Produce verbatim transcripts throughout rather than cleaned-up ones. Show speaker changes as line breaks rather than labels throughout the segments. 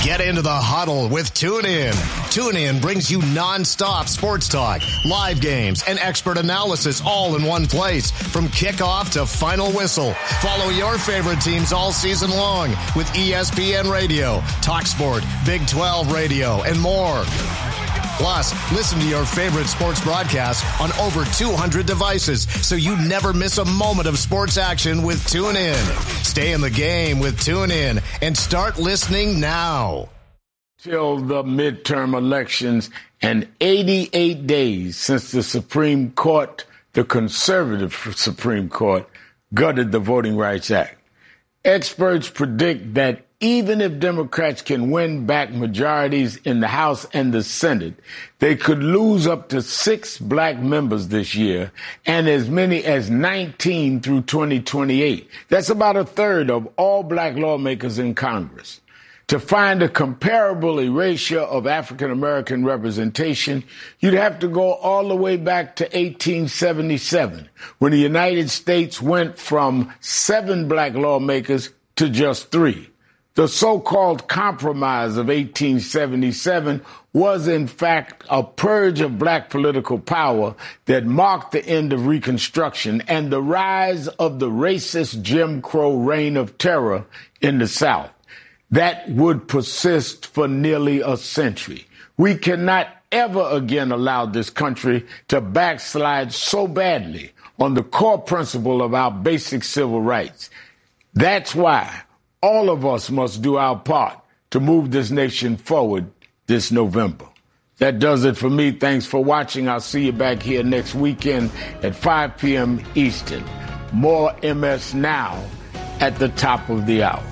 Get into the huddle with TuneIn. TuneIn brings you nonstop sports talk, live games, and expert analysis all in one place. From kickoff to final whistle, follow your favorite teams all season long with E S P N Radio, TalkSport, Big twelve Radio, and more. Plus, listen to your favorite sports broadcasts on over two hundred devices so you never miss a moment of sports action with TuneIn. Stay in the game with TuneIn and start listening now.
Till the midterm elections and eighty-eight days since the Supreme Court, the conservative Supreme Court, gutted the Voting Rights Act. Experts predict that even if Democrats can win back majorities in the House and the Senate, they could lose up to six black members this year and as many as nineteen through twenty twenty-eight. That's about a third of all black lawmakers in Congress. To find a comparable erasure of African-American representation, you'd have to go all the way back to eighteen seventy-seven, when the United States went from seven black lawmakers to just three. The so-called Compromise of eighteen seventy-seven was, in fact, a purge of black political power that marked the end of Reconstruction and the rise of the racist Jim Crow reign of terror in the South. That would persist for nearly a century. We cannot ever again allow this country to backslide so badly on the core principle of our basic civil rights. That's why all of us must do our part to move this nation forward this November. That does it for me. Thanks for watching. I'll see you back here next weekend at five p.m. Eastern. More M S Now at the top of the hour.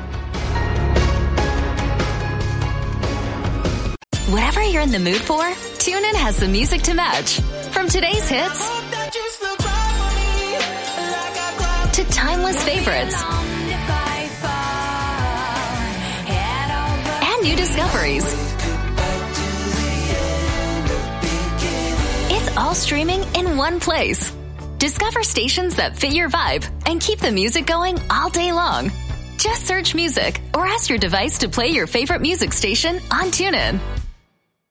Whatever you're in the mood for, TuneIn has the music to match. From today's hits to timeless favorites and new discoveries. It's all streaming in one place. Discover stations that fit your vibe and keep the music going all day long. Just search music or ask your device to play your favorite music station on TuneIn.